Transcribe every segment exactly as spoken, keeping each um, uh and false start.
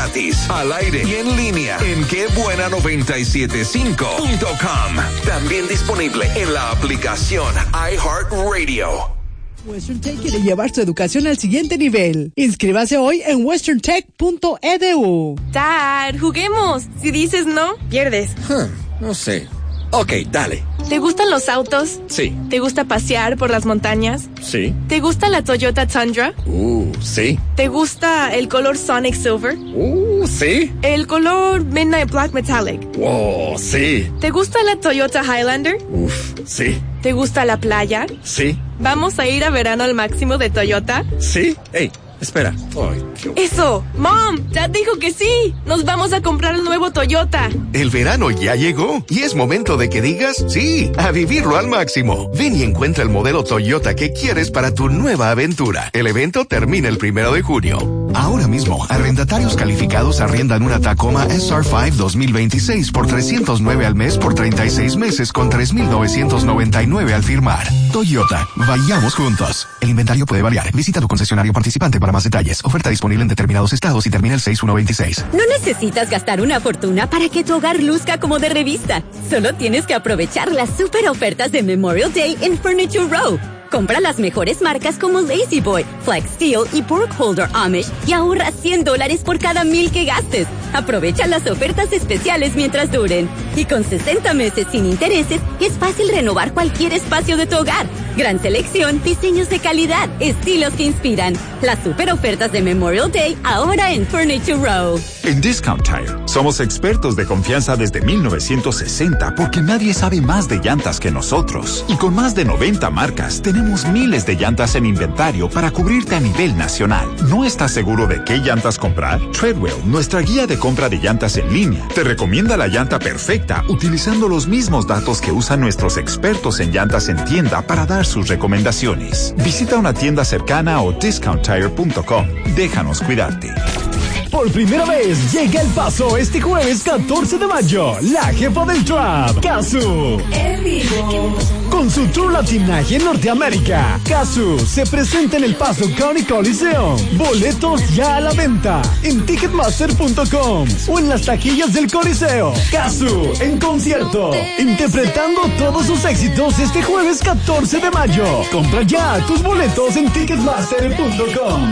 gratis, al aire y en línea en que buena noventa y siete cinco punto com. También disponible en la aplicación iHeartRadio. Western Tech quiere llevar su educación al siguiente nivel. Inscríbase hoy en western tech punto e d u. Dad, juguemos. Si dices no, pierdes. Huh, no sé. Ok, dale. ¿Te gustan los autos? Sí. ¿Te gusta pasear por las montañas? Sí. ¿Te gusta la Toyota Tundra? Uh, sí. ¿Te gusta el color Sonic Silver? Uh, sí. ¿El color Midnight Black Metallic? Wow, sí. ¿Te gusta la Toyota Highlander? Uf, sí. ¿Te gusta la playa? Sí. ¿Vamos a ir a verano al máximo de Toyota? Sí. Hey, espera. Ay, qué... ¡Eso! ¡Mom! Dad dijo que sí. Nos vamos a comprar el nuevo Toyota. El verano ya llegó y es momento de que digas sí, a vivirlo al máximo. Ven y encuentra el modelo Toyota que quieres para tu nueva aventura. El evento termina el primero de junio. Ahora mismo, arrendatarios calificados arriendan una Tacoma S R cinco dos mil veintiséis por trescientos nueve al mes por treinta y seis meses con tres mil novecientos noventa y nueve al firmar. Toyota, vayamos juntos. El inventario puede variar. Visita tu concesionario participante para más detalles. Oferta disponible en determinados estados y termina el seis uno veintiséis. No necesitas gastar una fortuna para que tu hogar luzca como de revista. Solo tienes que aprovechar las super ofertas de Memorial Day en Furniture Row. Compra las mejores marcas como Lazy Boy, Flex Steel y Burkholder Amish y ahorra cien dólares por cada mil que gastes. Aprovecha las ofertas especiales mientras duren. Y con sesenta meses sin intereses, es fácil renovar cualquier espacio de tu hogar. Gran selección, diseños de calidad, estilos que inspiran. Las super ofertas de Memorial Day ahora en Furniture Row. En Discount Tire somos expertos de confianza desde mil novecientos sesenta porque nadie sabe más de llantas que nosotros. Y con más de noventa marcas tenemos miles de llantas en inventario para cubrirte a nivel nacional. ¿No estás seguro de qué llantas comprar? Treadwell, nuestra guía de compra de llantas en línea, te recomienda la llanta perfecta utilizando los mismos datos que usan nuestros expertos en llantas en tienda para dar sus recomendaciones. Visita una tienda cercana o discount tire punto com. Déjanos cuidarte. Por primera vez llega El Paso este jueves catorce de mayo, la jefa del trap, Kazu. En vivo. Con su tour latinaje en Norteamérica, Kazu se presenta en El Paso County Coliseum. Boletos ya a la venta en ticketmaster punto com o en las taquillas del Coliseo. Kazu en concierto, interpretando todos sus éxitos este jueves catorce de mayo. Compra ya tus boletos en ticketmaster punto com.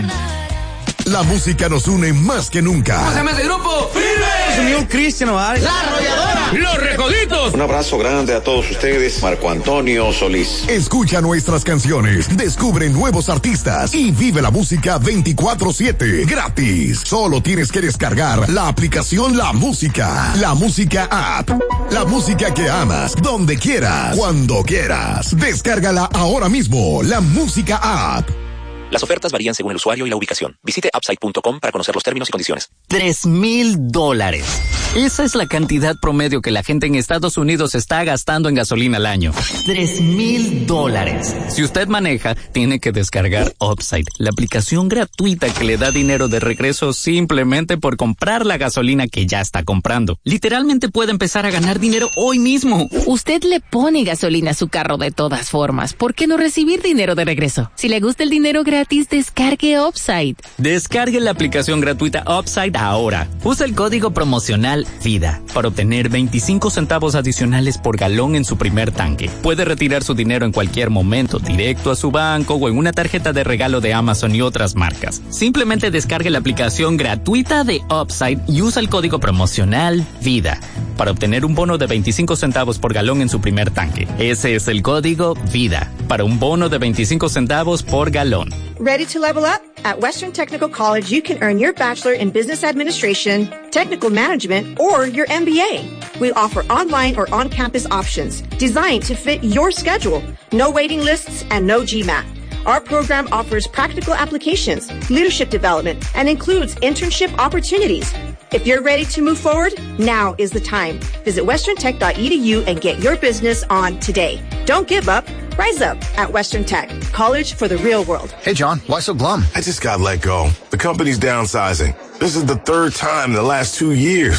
La música nos une más que nunca. ¿Cómo se llama ese grupo? ¡Firme! Unión Cristian Oval. La Arrolladora. Los Recoditos. Un abrazo grande a todos ustedes. Marco Antonio Solís. Escucha nuestras canciones, descubre nuevos artistas y vive la música veinticuatro siete gratis. Solo tienes que descargar la aplicación La Música. La Música App. La música que amas, donde quieras, cuando quieras. Descárgala ahora mismo. La Música App. Las ofertas varían según el usuario y la ubicación. Visite upside punto com para conocer los términos y condiciones. Tres mil dólares. Esa es la cantidad promedio que la gente en Estados Unidos está gastando en gasolina al año. Tres mil dólares. Si usted maneja, tiene que descargar Upside, la aplicación gratuita que le da dinero de regreso simplemente por comprar la gasolina que ya está comprando. Literalmente puede empezar a ganar dinero hoy mismo. Usted le pone gasolina a su carro de todas formas. ¿Por qué no recibir dinero de regreso? Si le gusta el dinero gratis, descargue Upside. Descargue la aplicación gratuita Upside ahora. Usa el código promocional VIDA para obtener veinticinco centavos adicionales por galón en su primer tanque. Puede retirar su dinero en cualquier momento, directo a su banco o en una tarjeta de regalo de Amazon y otras marcas. Simplemente descargue la aplicación gratuita de Upside y usa el código promocional VIDA para obtener un bono de veinticinco centavos por galón en su primer tanque. Ese es el código VIDA para un bono de veinticinco centavos por galón. Ready to level up? At Western Technical College, you can earn your Bachelor in Business Administration, Technical Management, or your M B A. We offer online or on-campus options designed to fit your schedule. No waiting lists and no GMAT. Our program offers practical applications, leadership development, and includes internship opportunities. If you're ready to move forward, now is the time. Visit western tech dot e d u and get your business on today. Don't give up. Rise up at Western Tech, college for the real world. Hey, John, why so glum? I just got let go. The company's downsizing. This is the third time in the last two years.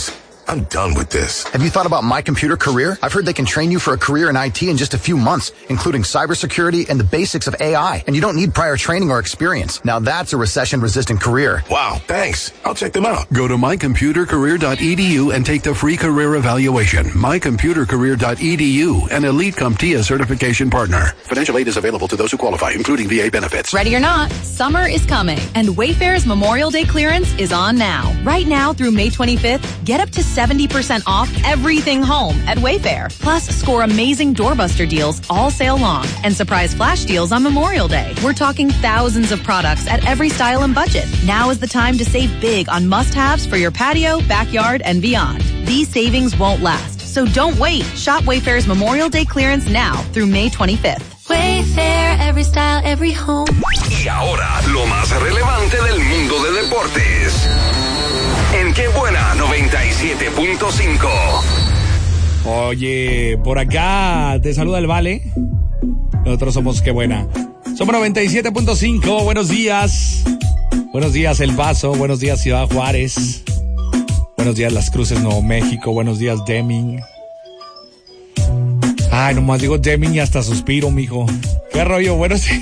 I'm done with this. Have you thought about My Computer Career? I've heard they can train you for a career in I T in just a few months, including cybersecurity and the basics of A I. And you don't need prior training or experience. Now that's a recession-resistant career. Wow, thanks. I'll check them out. Go to my computer career dot e d u and take the free career evaluation. my computer career dot e d u, an Elite CompTIA certification partner. Financial aid is available to those who qualify, including V A benefits. Ready or not, summer is coming, and Wayfair's Memorial Day clearance is on now. Right now through May twenty-fifth, get up to seventy percent off everything home at Wayfair. Plus, score amazing doorbuster deals all sale long and surprise flash deals on Memorial Day. We're talking thousands of products at every style and budget. Now is the time to save big on must-haves for your patio, backyard, and beyond. These savings won't last, so don't wait. Shop Wayfair's Memorial Day clearance now through May twenty-fifth. Wayfair, every style, every home. Y ahora, lo más relevante del mundo de deportes. En Qué Buena noventa y siete punto cinco. Oye, por acá te saluda el Vale. Nosotros somos Qué Buena. Somos noventa y siete punto cinco. Buenos días. Buenos días, El Paso. Buenos días, Ciudad Juárez. Buenos días, Las Cruces, Nuevo México. Buenos días, Deming. Ay, nomás digo Deming y hasta suspiro, mijo. ¿Qué rollo? Buenos días.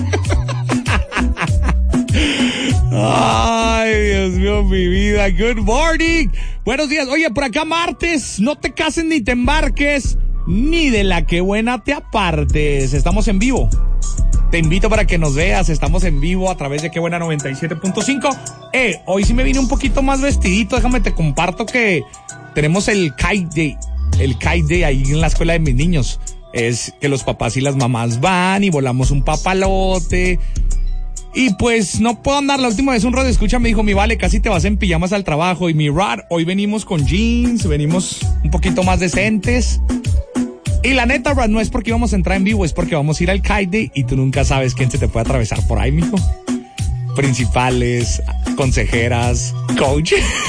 Ay, Dios mío, mi vida. Good morning. Buenos días. Oye, por acá martes. No te cases ni te embarques, ni de la que buena te apartes. Estamos en vivo. Te invito para que nos veas. Estamos en vivo a través de Qué Buena noventa y siete punto cinco. Eh, hoy sí me vine un poquito más vestidito. Déjame te comparto que tenemos el Kite Day. El Kite Day ahí en la escuela de mis niños. Es que los papás y las mamás van y volamos un papalote. Y pues no puedo andar. La última vez un radio escucha me dijo, mi Vale, casi te vas en pijamas al trabajo. Y mi Rod, hoy venimos con jeans, venimos un poquito más decentes. Y la neta, Rod, no es porque íbamos a entrar en vivo, es porque vamos a ir al Kite Day y tú nunca sabes quién se te puede atravesar por ahí, mijo. Principales, consejeras, coach.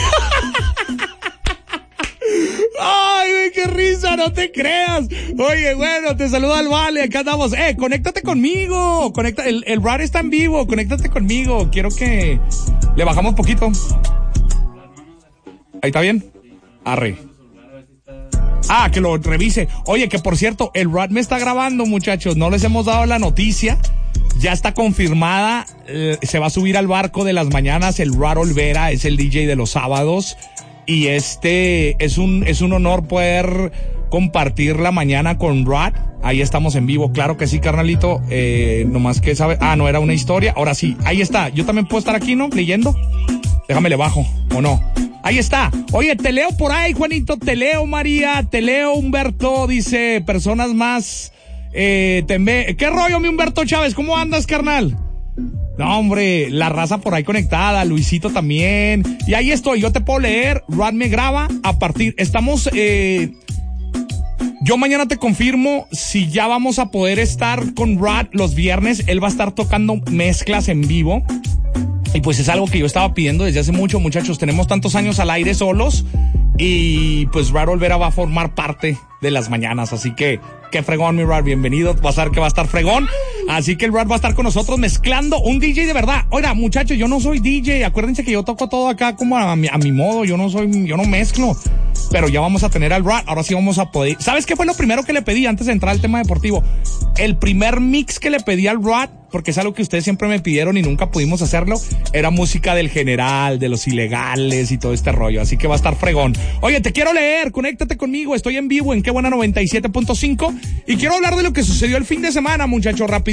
Ay, güey, qué risa, no te creas. Oye, bueno, te saluda al Vale, acá andamos. Eh, conéctate conmigo. Conecta, el, el Rad está en vivo, conéctate conmigo. Quiero que le bajamos poquito. Ahí está bien. Arre. Ah, que lo revise. Oye, que por cierto, el Rad me está grabando, muchachos. No les hemos dado la noticia. Ya está confirmada. Eh, se va a subir al barco de las mañanas. El Rad Olvera es el D J de los sábados. Y este es un es un honor poder compartir la mañana con Rod. Ahí estamos en vivo, claro que sí, carnalito. Eh, nomás que sabe. Ah, no, era una historia. Ahora sí, ahí está. Yo también puedo estar aquí, ¿no? Leyendo. Déjame le bajo, ¿o no? Ahí está. Oye, te leo por ahí, Juanito. Te leo, María. Te leo, Humberto. Dice, personas más. Eh, te... ¿Qué rollo, mi Humberto Chávez? ¿Cómo andas, carnal? No, hombre, la raza por ahí conectada, Luisito también. Y ahí estoy, yo te puedo leer, Rod me graba a partir, estamos, eh, yo mañana te confirmo si ya vamos a poder estar con Rod los viernes. Él va a estar tocando mezclas en vivo. Y pues es algo que yo estaba pidiendo desde hace mucho, muchachos. Tenemos tantos años al aire solos. Y pues Rod Olvera va a formar parte de las mañanas. Así que, qué fregón, mi Rod, bienvenido. Vas a ver que va a estar fregón. Así que el Rod va a estar con nosotros mezclando un D J de verdad. Oiga, muchachos, yo no soy D J. Acuérdense que yo toco todo acá como a mi, a mi modo. Yo no soy, yo no mezclo. Pero ya vamos a tener al Rod. Ahora sí vamos a poder. ¿Sabes qué fue lo primero que le pedí antes de entrar al tema deportivo? El primer mix que le pedí al Rod, porque es algo que ustedes siempre me pidieron y nunca pudimos hacerlo, era música del general, de los ilegales y todo este rollo. Así que va a estar fregón. Oye, te quiero leer, conéctate conmigo. Estoy en vivo en Qué Buena noventa y siete punto cinco y quiero hablar de lo que sucedió el fin de semana, muchachos, rápido.